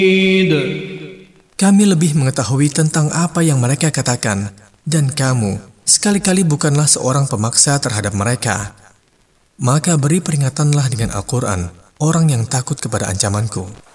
Kami lebih mengetahui tentang apa yang mereka katakan, dan kamu sekali-kali bukanlah seorang pemaksa terhadap mereka. Maka beri peringatanlah dengan Al-Quran orang yang takut kepada ancamanku.